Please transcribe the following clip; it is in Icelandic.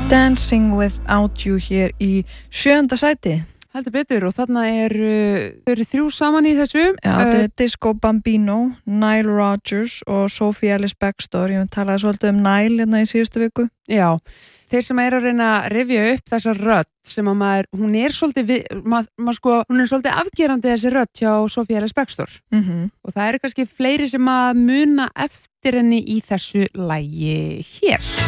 Dancing Without You hér í 7. sæti. Heldur betur og þarna þau eru 3 saman í þessu. Já, þetta Disco Bambino, Nile Rodgers og Sophie Ellis-Bextor. Ég talaði svolítið Nile hérna í síðustu viku. Já, þeir sem að reyna að rifja upp þessa rödd sem að hún er svolítið, hún er svolítið afgerandi þessi rödd hjá Sophie Ellis-Bextor. Og það eru kannski fleiri sem að muna eftir henni í þessu lagi hér.